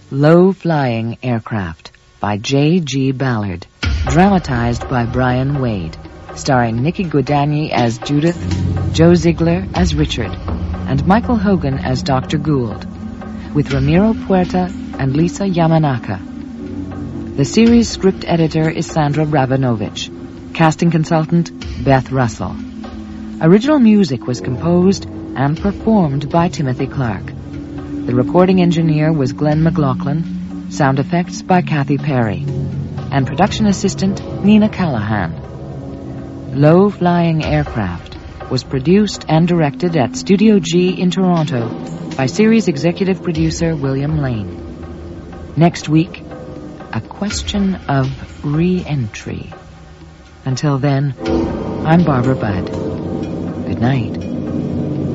Low-Flying Aircraft by J.G. Ballard. Dramatized by Brian Wade. Starring Nikki Guadagni as Judith, Joe Ziegler as Richard, and Michael Hogan as Dr. Gould, with Ramiro Puerta and Lisa Yamanaka. The series script editor is Sandra Rabinovich. Casting consultant, Beth Russell. Original music was composed and performed by Timothy Clark. The recording engineer was Glenn McLaughlin, sound effects by Kathy Perry, and production assistant Nina Callahan. Low-Flying Aircraft was produced and directed at Studio G in Toronto by series executive producer William Lane. Next week, a question of re-entry. Until then, I'm Barbara Budd. Good night.